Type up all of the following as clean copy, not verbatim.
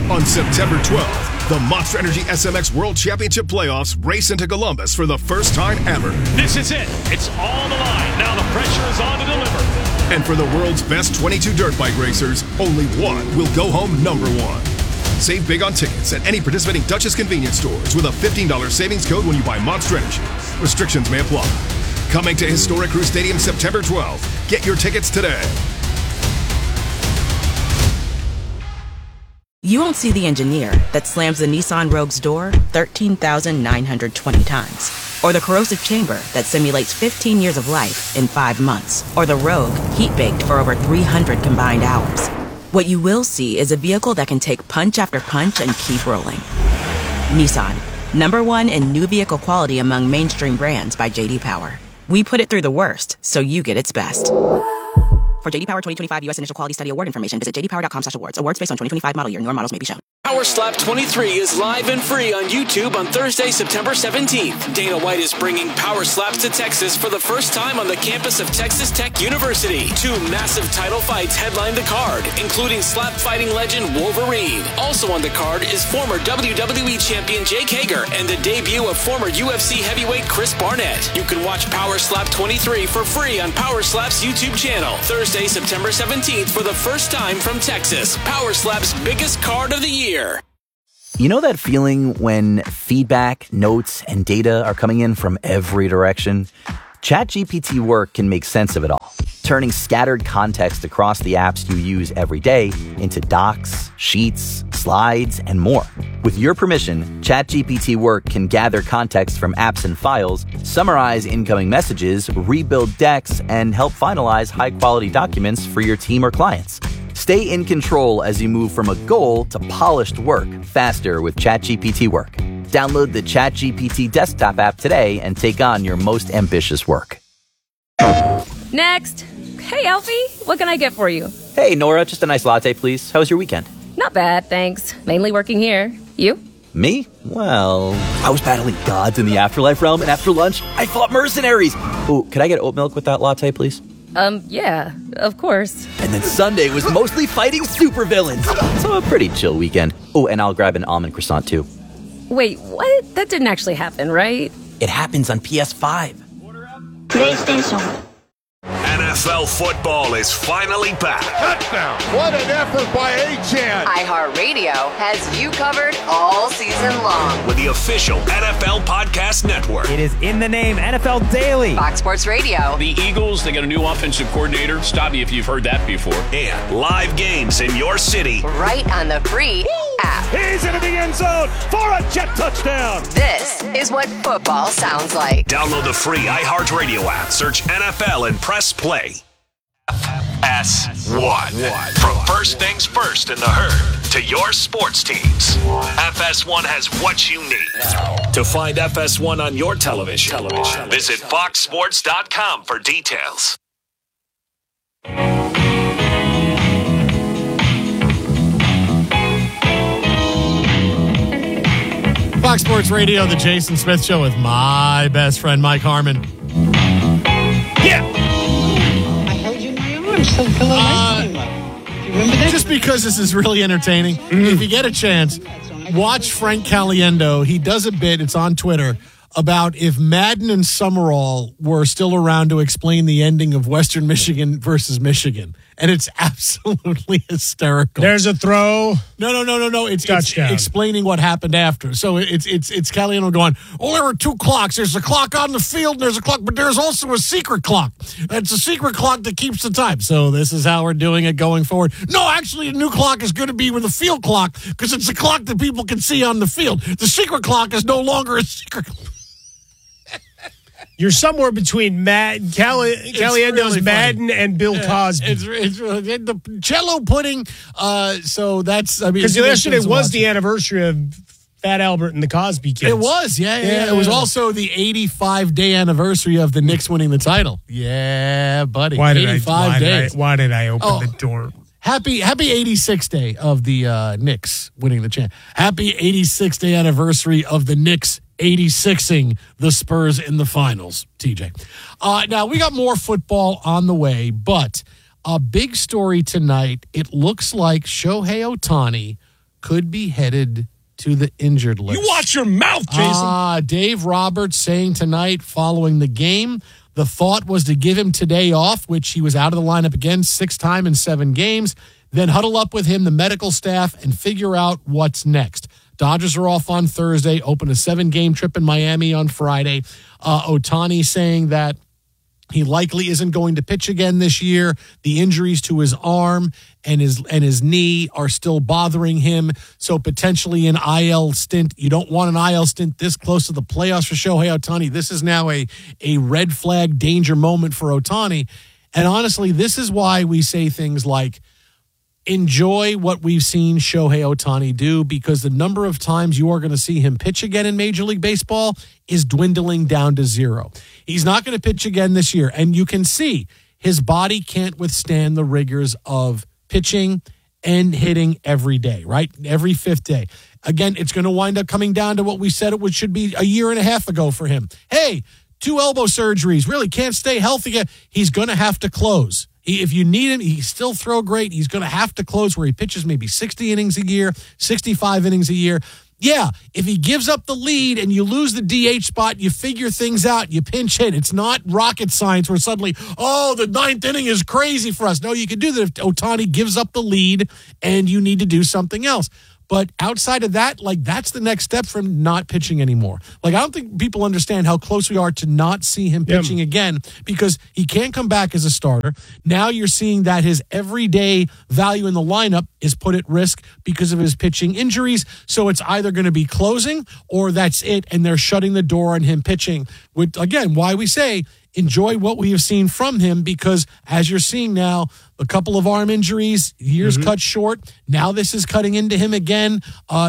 On September 12th, the Monster Energy SMX World Championship Playoffs race into Columbus for the first time ever. This is it. It's on the line. Now the pressure is on to deliver. And for the world's best 22 dirt bike racers, only one will go home number one. Save big on tickets at any participating Duchess convenience stores with a $15 savings code when you buy Monster Energy. Restrictions may apply. Coming to Historic Crew Stadium September 12th. Get your tickets today. You won't see the engineer that slams the Nissan Rogue's door 13,920 times. Or the corrosive chamber that simulates 15 years of life in 5 months. Or the Rogue heat-baked for over 300 combined hours. What you will see is a vehicle that can take punch after punch and keep rolling. Nissan, #1 in new vehicle quality among mainstream brands by J.D. Power. We put it through the worst, so you get its best. For J.D. Power 2025 U.S. Initial Quality Study Award information, visit jdpower.com/awards. Awards based on 2025 model year. Newer models may be shown. Power Slap 23 is live and free on YouTube on Thursday, September 17th. Dana White is bringing Power Slaps to Texas for the first time on the campus of Texas Tech University. 2 massive title fights headline the card, including slap fighting legend Wolverine. Also on the card is former WWE champion Jake Hager and the debut of former UFC heavyweight Chris Barnett. You can watch Power Slap 23 for free on Power Slap's YouTube channel. Thursday, September 17th for the first time from Texas. Power Slap's biggest card of the year. You know that feeling when feedback, notes, and data are coming in from every direction? ChatGPT Work can make sense of it all, turning scattered context across the apps you use every day into docs, sheets, slides, and more. With your permission, ChatGPT Work can gather context from apps and files, summarize incoming messages, rebuild decks, and help finalize high-quality documents for your team or clients. Stay in control as you move from a goal to polished work faster with ChatGPT Work. Download the ChatGPT desktop app today and take on your most ambitious work. Next. Hey, Alfie, what can I get for you? Hey, Nora, just a nice latte, please. How was your weekend? Not bad, thanks. Mainly working here. You? Me? Well, I was battling gods in the afterlife realm, and after lunch, I fought mercenaries. Ooh, could I get oat milk with that latte, please? Yeah, of course. And then Sunday was mostly fighting supervillains. So a pretty chill weekend. Oh, and I'll grab an almond croissant, too. Wait, what? That didn't actually happen, right? It happens on PS5. PlayStation. NFL football is finally back. Touchdown! What an effort by Achane! iHeartRadio has you covered all season long. With the official NFL Podcast Network. It is in the name, NFL Daily. Fox Sports Radio. The Eagles, they got a new offensive coordinator. Stop me if you've heard that before. And live games in your city. Right on the free app. He's into the end zone for a jet touchdown. This is what football sounds like. Download the free iHeartRadio app. Search NFL and press play. FS1. From first things first in the herd to your sports teams. FS1 has what you need. To find FS1 on your television, visit foxsports.com for details. Fox Sports Radio, the Jason Smith Show with my best friend, Mike Harmon. Yeah. I held you in my arms so pillow nicely, Mike. Do you remember that? Just because this is really entertaining, if you get a chance, watch Frank Caliendo. He does a bit, it's on Twitter, about if Madden and Summerall were still around to explain the ending of Western Michigan versus Michigan. And it's absolutely hysterical. There's a throw. No. It's explaining what happened after. So it's Caliendo going, there were 2 clocks. There's a clock on the field and there's a clock, but there's also a secret clock. It's a secret clock that keeps the time. So this is how we're doing it going forward. No, actually, the new clock is going to be with the field clock because it's a clock that people can see on the field. The secret clock is no longer a secret clock. You're somewhere between Caliendo's really Madden and Bill Cosby. It's the Jello pudding. So that's, because yesterday was the anniversary of Fat Albert and the Cosby Kids. It was, yeah. It was also the 85-day anniversary of the Knicks winning the title. Yeah, buddy. Why did I open the door? Happy 86th day of the Knicks winning the champ. Happy 86th day anniversary of the Knicks 86ing the Spurs in the finals, TJ. Now, we got more football on the way, but a big story tonight. It looks like Shohei Ohtani could be headed to the injured list. You watch your mouth, Jason. Dave Roberts saying tonight following the game, the thought was to give him today off, which he was out of the lineup again 6 times in 7 games, then huddle up with him, the medical staff, and figure out what's next. Dodgers are off on Thursday, open a 7-game trip in Miami on Friday. Ohtani saying that he likely isn't going to pitch again this year. The injuries to his arm and his knee are still bothering him. So potentially an IL stint. You don't want an IL stint this close to the playoffs for Shohei Ohtani. This is now a red flag danger moment for Ohtani. And honestly, this is why we say things like, enjoy what we've seen Shohei Ohtani do, because the number of times you are going to see him pitch again in Major League Baseball is dwindling down to 0. He's not going to pitch again this year. And you can see his body can't withstand the rigors of pitching and hitting every day, right? Every 5th day. Again, it's going to wind up coming down to what we said it should be a year and a half ago for him. Hey, 2 elbow surgeries, really can't stay healthy. He's going to have to close. If you need him, he still throw great. He's going to have to close where he pitches maybe 60 innings a year, 65 innings a year. Yeah, if he gives up the lead and you lose the DH spot, you figure things out. You pinch hit. It's not rocket science where suddenly, the 9th inning is crazy for us. No, you can do that if Ohtani gives up the lead and you need to do something else. But outside of that, that's the next step from not pitching anymore. I don't think people understand how close we are to not see him pitching again, because he can't come back as a starter. Now you're seeing that his everyday value in the lineup is put at risk because of his pitching injuries. So it's either going to be closing or that's it, and they're shutting the door on him pitching. Which, again, why we say enjoy what we have seen from him, because as you're seeing now, a couple of arm injuries, years cut short. Now this is cutting into him again.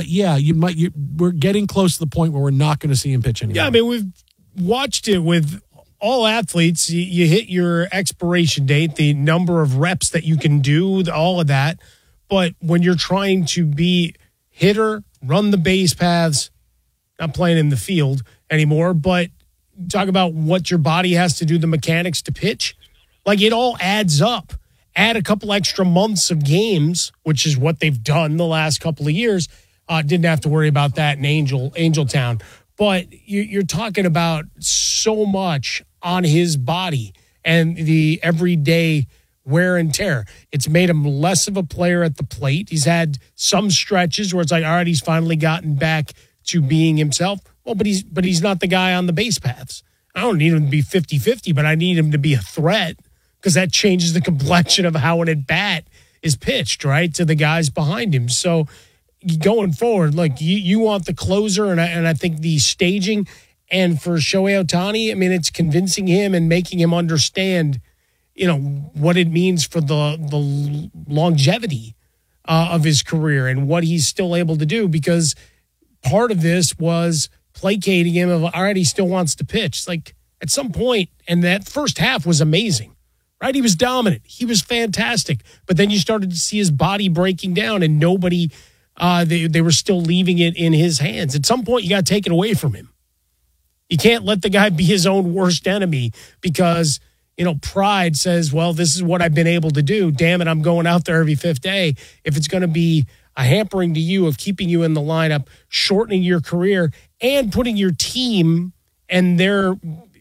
We're getting close to the point where we're not going to see him pitch anymore. Yeah, I mean, we've watched it with all athletes. You hit your expiration date, the number of reps that you can do, all of that. But when you're trying to be hitter, run the base paths, not playing in the field anymore, but talk about what your body has to do, the mechanics to pitch. It all adds up. Add a couple extra months of games, which is what they've done the last couple of years. Didn't have to worry about that in Angel Town. But you're talking about so much on his body and the everyday wear and tear. It's made him less of a player at the plate. He's had some stretches where it's all right, he's finally gotten back to being himself. Well, but he's not the guy on the base paths. I don't need him to be 50-50, but I need him to be a threat, because that changes the complexion of how an at-bat is pitched, right, to the guys behind him. So going forward, you want the closer, and I think the staging, and for Shohei Ohtani, I mean, it's convincing him and making him understand, what it means for the longevity of his career and what he's still able to do, because part of this was placating him of, all right, he still wants to pitch. At some point, and that first half was amazing. Right? He was dominant. He was fantastic. But then you started to see his body breaking down, and nobody, they were still leaving it in his hands. At some point, you got to take it away from him. You can't let the guy be his own worst enemy because, pride says, well, this is what I've been able to do. Damn it, I'm going out there every 5th day. If it's going to be a hampering to you of keeping you in the lineup, shortening your career, and putting your team and their,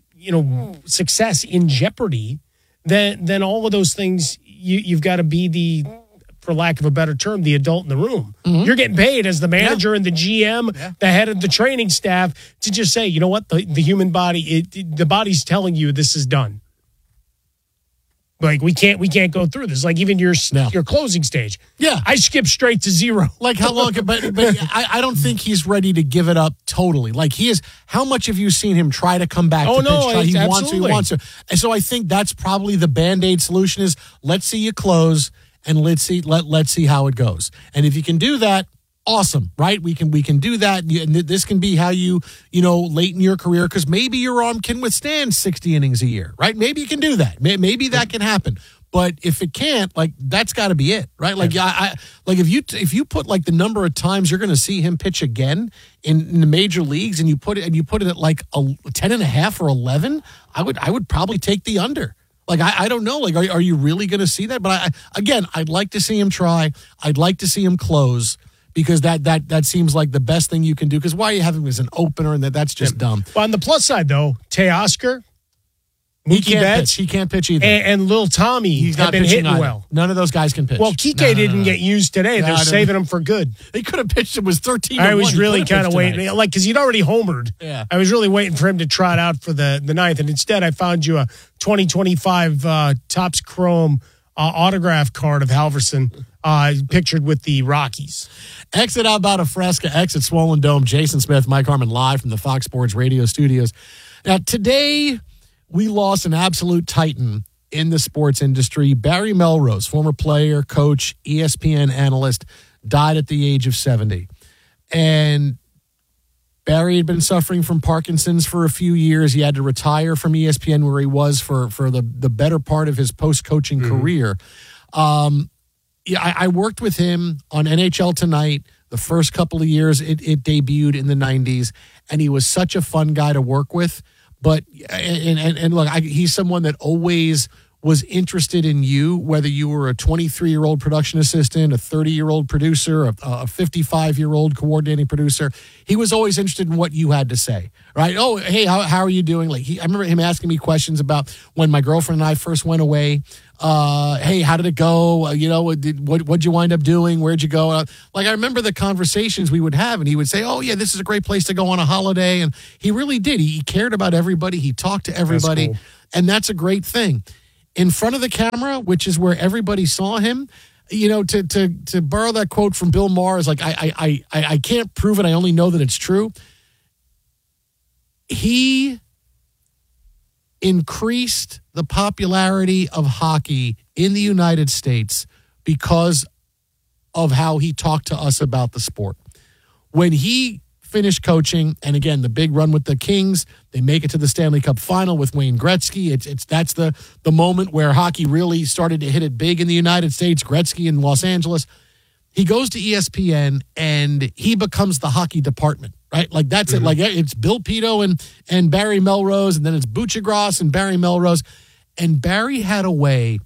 success in jeopardy, then all of those things, you've got to be the, for lack of a better term, the adult in the room. Mm-hmm. You're getting paid as the manager and the GM, the head of the training staff, to just say, you know what, the human body, the body's telling you this is done. We can't go through this. Even your closing stage. Yeah, I skip straight to 0. How long? But I don't think he's ready to give it up totally. He is. How much have you seen him try to come back? Oh, to no, pitch? He absolutely. wants to. And so I think that's probably the Band-Aid solution: is let's see you close and let's see how it goes. And if you can do that, awesome, right? We can do that. And this can be how you late in your career, because maybe your arm can withstand 60 innings a year, right? Maybe you can do that. Maybe that can happen. But if it can't, that's got to be it, right? If you put the number of times you're going to see him pitch again in the major leagues, and you put it at 10.5 or 11, I would probably take the under. I don't know. Are you really going to see that? But I'd like to see him try. I'd like to see him close, because that seems like the best thing you can do. Because why are you having him as an opener? And that's just dumb. Well, on the plus side, though, Teoscar, Mookie Betts, he can't pitch either. And Lil Tommy have been hitting well. None of those guys can pitch. Well, Kike didn't get used today. They're saving him for good. They could have pitched him. Was 13. I was really kind of waiting, like, because he'd already homered. Yeah, I was really waiting for him to trot out for the ninth, and instead I found you a 2025 Topps Chrome autograph card of Halverson, pictured with the Rockies. Exit Alberta Fresca, exit Swollen Dome. Jason Smith, Mike Harmon, live from the Fox Sports Radio studios. Now today, we lost an absolute titan in the sports industry. Barry Melrose, former player, coach, ESPN analyst, died at the age of 70. And Barry had been suffering from Parkinson's for a few years. He had to retire from ESPN, where he was for the better part of his post-coaching career. I worked with him on NHL Tonight the first couple of years. It debuted in the 90s, and he was such a fun guy to work with. But and look, he's someone that always was interested in you, whether you were a 23-year-old production assistant, a 30-year-old producer, a 55-year-old coordinating producer. He was always interested in what you had to say, right? Oh, hey, how are you doing? Like I remember him asking me questions about when my girlfriend and I first went away. Hey, how did it go? What'd you wind up doing? Where'd you go? I remember the conversations we would have, and he would say, oh, yeah, this is a great place to go on a holiday. And he really did. He cared about everybody. He talked to everybody. That's cool. And that's a great thing. In front of the camera, which is where everybody saw him, to borrow that quote from Bill Maher is like, I can't prove it. I only know that it's true. He increased the popularity of hockey in the United States because of how he talked to us about the sport. When he finished coaching, and again, the big run with the Kings, they make it to the Stanley Cup final with Wayne Gretzky. That's the moment where hockey really started to hit it big in the United States, Gretzky in Los Angeles. He goes to ESPN and he becomes the hockey department, right? Like that's it. Like it's Bill Pito and Barry Melrose, and then it's Buccigross and Barry Melrose. And Barry had a way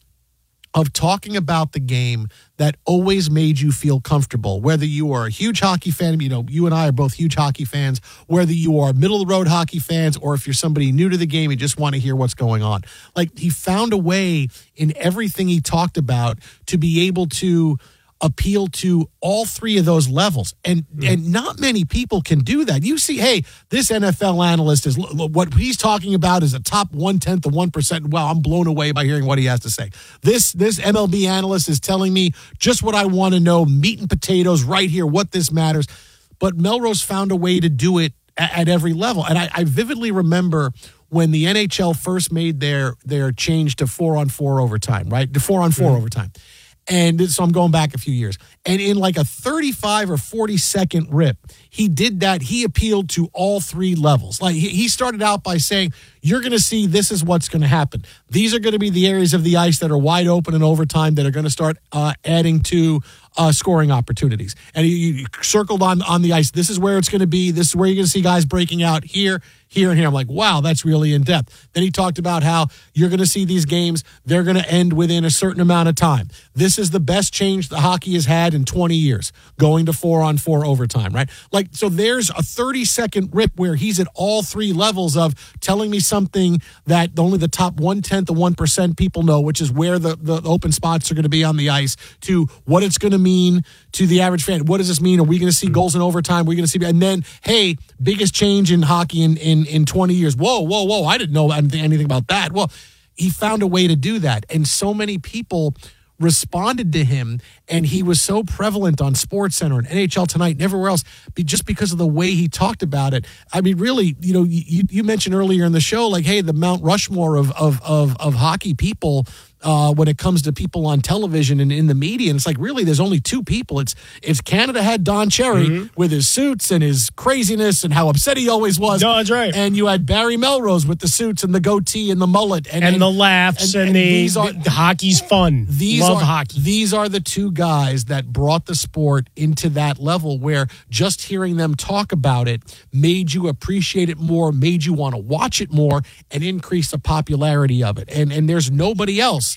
of talking about the game that always made you feel comfortable, whether you are a huge hockey fan, you and I are both huge hockey fans, whether you are middle of the road hockey fans, or if you're somebody new to the game, you just want to hear what's going on. Like he found a way in everything he talked about to be able to appeal to all three of those levels. And not many people can do that. You see, hey, this NFL analyst is what he's talking about is a top 1/10 of 1%. Wow, I'm blown away by hearing what he has to say. This MLB analyst is telling me just what I want to know, meat and potatoes right here, what this matters. But Melrose found a way to do it at every level. And I vividly remember when the NHL first made their change to 4-on-4 overtime, right? To 4-on-4 overtime. And so I'm going back a few years. And in like a 35 or 40 second rip, he did that. He appealed to all three levels. Like he started out by saying, you're going to see this is what's going to happen. These are going to be the areas of the ice that are wide open in overtime that are going to start adding to scoring opportunities. And he circled on the ice. This is where it's going to be. This is where you're going to see guys breaking out here, and here. I'm like, wow, that's really in depth. Then he talked about how you're going to see these games. They're going to end within a certain amount of time. This is the best change the hockey has had in 20 years, going to 4-on-4 overtime, right? Like, so there's a 30-second rip where he's at all three levels of telling me something that only the top 1/10 of 1% people know, which is where the open spots are going to be on the ice, to what it's going to mean to the average fan. What does this mean? Are we going to see goals in overtime? Are we going to see, and then, hey, biggest change in hockey in 20 years. Whoa. I didn't know anything about that. Well, he found a way to do that. And so many people responded to him, and he was so prevalent on SportsCenter and NHL Tonight and everywhere else just because of the way he talked about it. I mean, really, you mentioned earlier in the show, like, hey, the Mount Rushmore of hockey people when it comes to people on television and in the media. And it's like, really, there's only two people. It's Canada had Don Cherry with his suits and his craziness and how upset he always was. No, that's right. And you had Barry Melrose with the suits and the goatee and the mullet. And the laughs and the hockey's fun. Love hockey. These are the two guys that brought the sport into that level where just hearing them talk about it made you appreciate it more, made you want to watch it more, and increase the popularity of it. And there's nobody else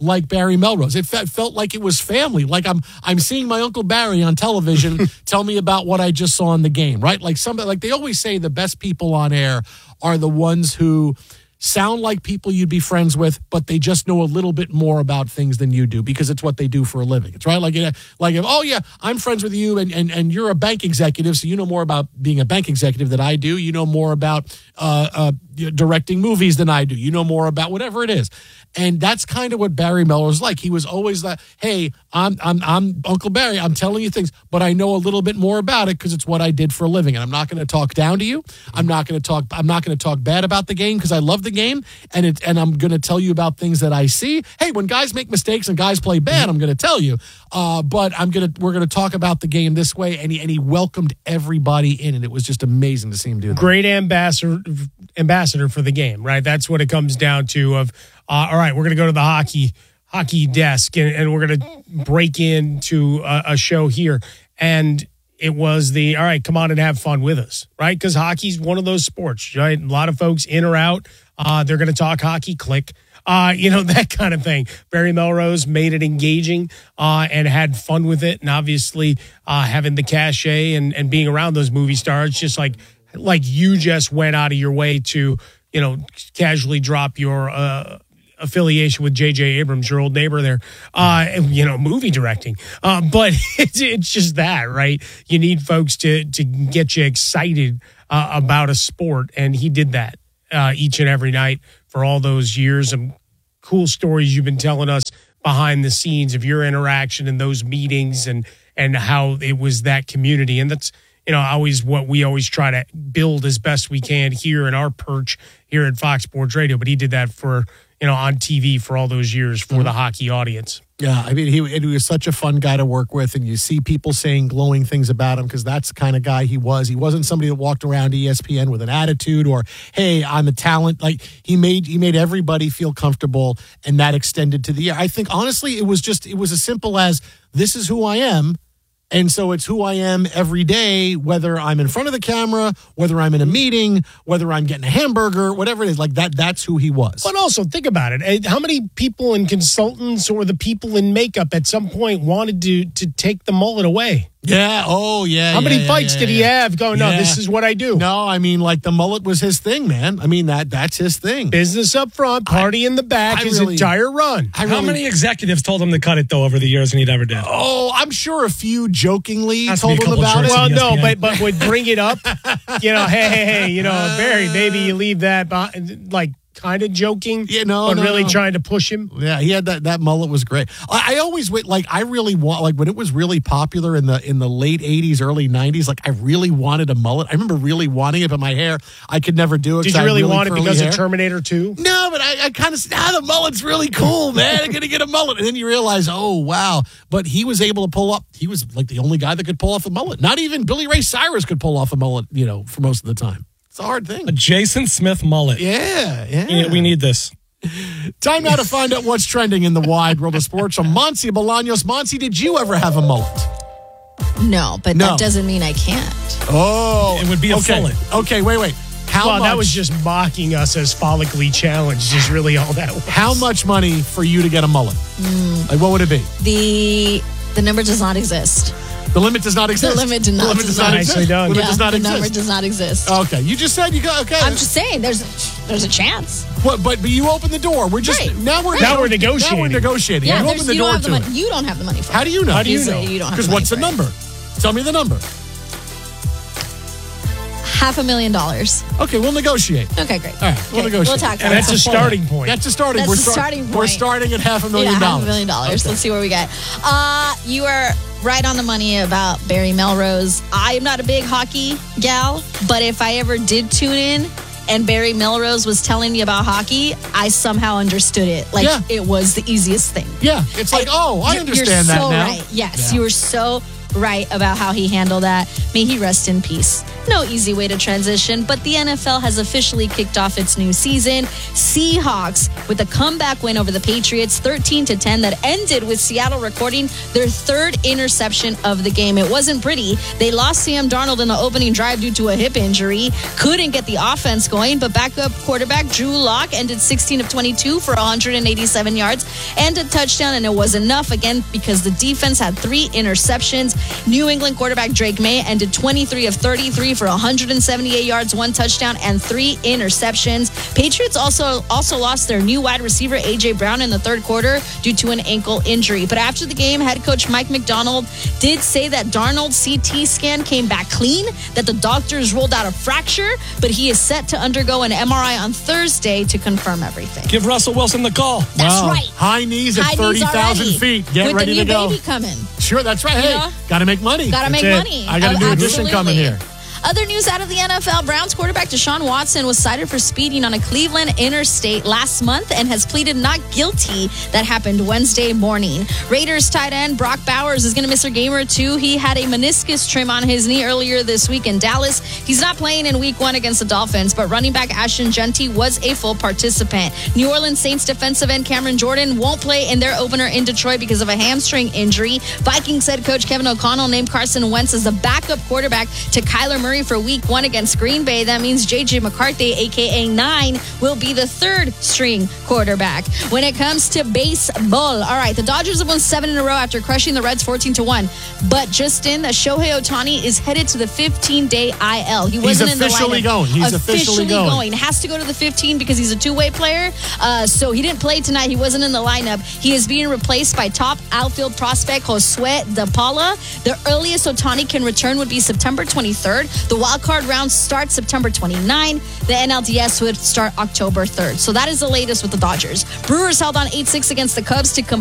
like Barry Melrose. It felt like it was family. Like I'm seeing my Uncle Barry on television tell me about what I just saw in the game, right? Like they always say the best people on air are the ones who sound like people you'd be friends with, but they just know a little bit more about things than you do because it's what they do for a living. It's right. Like if, oh yeah, I'm friends with you and you're a bank executive, so you know more about being a bank executive than I do. You know more about directing movies than I do. You know more about whatever it is. And that's kind of what Barry Melrose was like. He was always like, hey, I'm Uncle Barry. I'm telling you things, but I know a little bit more about it because it's what I did for a living. And I'm not going to talk down to you. I'm not going to talk bad about the game because I love the game. And I'm going to tell you about things that I see. Hey, when guys make mistakes and guys play bad, I'm going to tell you. But we're going to talk about the game this way. And he welcomed everybody in, and it was just amazing to see him do that. Great ambassador for the game, right? That's what it comes down to. All right, we're going to go to the hockey desk and we're going to break into a show here. And it was all right, come on and have fun with us, right? Because hockey's one of those sports, right? A lot of folks in or out, they're going to talk hockey, click, that kind of thing. Barry Melrose made it engaging and had fun with it. And obviously having the cachet and being around those movie stars, just like you just went out of your way to, casually drop your affiliation with J.J. Abrams, your old neighbor there, movie directing. But it's just that, right? You need folks to get you excited about a sport, and he did that each and every night for all those years. And cool stories you've been telling us behind the scenes of your interaction in those meetings and how it was that community. And that's, always what we always try to build as best we can here in our perch here at Fox Sports Radio. But he did that for, on TV for all those years for the hockey audience. Yeah, I mean, he was such a fun guy to work with, and you see people saying glowing things about him because that's the kind of guy he was. He wasn't somebody that walked around ESPN with an attitude or, hey, I'm a talent. Like, he made everybody feel comfortable, and that extended to the air. I think, honestly, it was as simple as, this is who I am. And so it's who I am every day, whether I'm in front of the camera, whether I'm in a meeting, whether I'm getting a hamburger, whatever it is, like that's who he was. But also think about it. How many people and consultants or the people in makeup at some point wanted to take the mullet away? Yeah. Oh, yeah. How many fights did he have going, no, this is what I do? No, I mean, like the mullet was his thing, man. I mean, that's his thing. Business up front, party in the back, his entire run. How many executives told him to cut it, though, over the years, and he never did? Oh, I'm sure a few jokingly told him about it. Well, no, but would bring it up. Hey, Barry, maybe you leave that, like, kind of joking, but really trying to push him. Yeah, he had that mullet was great. I always went, like, I really want, like, when it was really popular in the late 80s, early 90s, like, I really wanted a mullet. I remember really wanting it, but my hair, I could never do it. Did you really want it because of Terminator 2? No, but I kind of said, the mullet's really cool, man. I'm going to get a mullet. And then you realize, oh, wow. But he was able to pull up, he was like the only guy that could pull off a mullet. Not even Billy Ray Cyrus could pull off a mullet, for most of the time. It's a hard thing. A Jason Smith mullet. Yeah. We need this. Time now to find out what's trending in the wide world of sports from Monse Bolaños. Monse, did you ever have a mullet? No, but that doesn't mean I can't. Oh. It would be a mullet. Okay, wait. How much? That was just mocking us as follically challenged is really all that was. How much money for you to get a mullet? Like, what would it be? The number does not exist. The limit does not exist. The limit does not exist. Nicely done. Limit does not exist. The number does not exist. Okay, you just said you got. Okay, I'm just saying there's a chance. But you open the door. We're just now we're negotiating. Now we're negotiating. Yeah, you open the door to it. You don't have the money for it. How do you know? How do you know? You don't have because what's the number? Tell me the number. $500,000. Okay, we'll negotiate. Okay, great. All right, we'll negotiate. We'll talk. And that's a starting point. That's a starting. That's a starting point. We're starting at $500,000. Yeah, $500,000. Okay. Let's see where we get. You are right on the money about Barry Melrose. I am not a big hockey gal, but if I ever did tune in and Barry Melrose was telling me about hockey, I somehow understood it. Like, it was the easiest thing. Yeah, it's like, I understand that now. Right. Yes, you were so right about how he handled that. May he rest in peace. No easy way to transition, but the NFL has officially kicked off its new season. Seahawks with a comeback win over the Patriots, 13-10, that ended with Seattle recording their third interception of the game. It wasn't pretty. They lost Sam Darnold in the opening drive due to a hip injury. Couldn't get the offense going, but backup quarterback Drew Lock ended 16 of 22 for 187 yards and a touchdown, and it was enough again because the defense had 3 interceptions. New England quarterback Drake May ended 23 of 33 for 178 yards, 1 touchdown, and 3 interceptions. Patriots also lost their new wide receiver A.J. Brown in the third quarter due to an ankle injury. But after the game, head coach Mike McDonald did say that Darnold's CT scan came back clean, that the doctors ruled out a fracture, but he is set to undergo an MRI on Thursday to confirm everything. Give Russell Wilson the call. That's right. High knees at 30,000 feet. Get ready to go. With the new baby coming. Sure, that's right. Hey, got to make money. Got to make money. I got a new addition coming here. Other news out of the NFL, Browns quarterback Deshaun Watson was cited for speeding on a Cleveland interstate last month and has pleaded not guilty. That happened Wednesday morning. Raiders tight end Brock Bowers is going to miss a game or two. He had a meniscus trim on his knee earlier this week in Dallas. He's not playing in week 1 against the Dolphins, but running back Ashton Genty was a full participant. New Orleans Saints defensive end Cameron Jordan won't play in their opener in Detroit because of a hamstring injury. Vikings head coach Kevin O'Connell named Carson Wentz as the backup quarterback to Kyler Murray for week 1 against Green Bay. That means J.J. McCarthy, a.k.a. 9, will be the third string quarterback. When it comes to baseball, all right, the Dodgers have won 7 in a row after crushing the Reds 14-1. But Justin, Shohei Ohtani is headed to the 15-day IL. He wasn't in the lineup. He's officially going. Has to go to the 15 because he's a two-way player. So he didn't play tonight. He wasn't in the lineup. He is being replaced by top outfield prospect Josue De Paula. The earliest Ohtani can return would be September 23rd. The wild card round starts September 29. The NLDS would start October 3rd. So that is the latest with the Dodgers. Brewers held on 8-6 against the Cubs to